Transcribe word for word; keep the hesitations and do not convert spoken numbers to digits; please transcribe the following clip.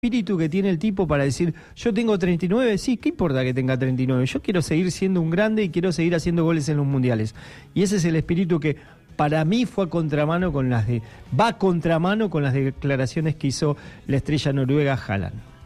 espíritu que tiene el tipo para decir, yo tengo treinta y nueve, sí, ¿qué importa que tenga treinta y nueve? Yo quiero seguir siendo un grande y quiero seguir haciendo goles en los mundiales. Y ese es el espíritu que para mí fue a contramano con las de, va a contramano con las declaraciones que hizo la estrella noruega Haaland.